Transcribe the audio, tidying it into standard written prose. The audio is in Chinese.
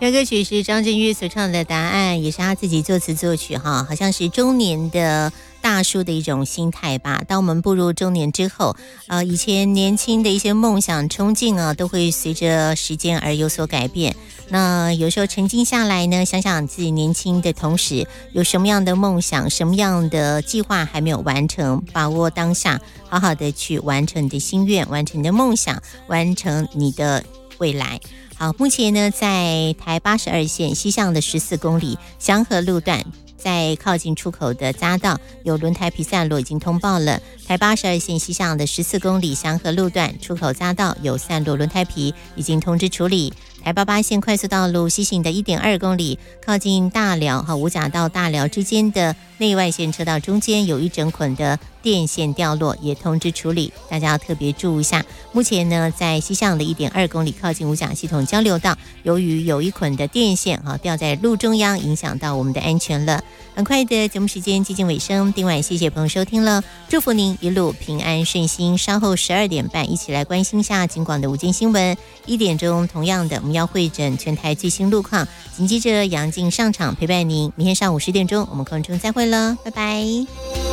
这歌曲是张震岳所唱的《答案》，也是他自己作词作曲哈，好像是中年的大叔的一种心态吧。当我们步入中年之后，以前年轻的一些梦想冲劲啊，都会随着时间而有所改变。那有时候沉静下来呢，想想自己年轻的同时有什么样的梦想，什么样的计划还没有完成，把握当下，好好的去完成你的心愿，完成你的梦想，完成你的未来。好，目前呢，在台82线西向的14公里祥和路段，在靠近出口的匝道有轮胎皮散落，已经通报了。台82线西向的14公里祥和路段出口匝道有散落轮胎皮，已经通知处理。台88线快速道路西行的 1.2 公里，靠近大寮和五甲到大寮之间的内外线车道中间有一整捆的电线掉落，也通知处理，大家要特别注意一下。目前呢，在西向的 1.2 公里靠近五甲系统交流道，由于有一捆的电线掉在路中央，影响到我们的安全了。很快的节目时间接近尾声，今晚谢谢朋友收听了，祝福您一路平安顺心。稍后12点半一起来关心一下警广的午间新闻，1点钟同样的我们要会诊全台最新路况，紧接着杨静上场陪伴您。明天上午10点钟我们空中再会了，拜拜。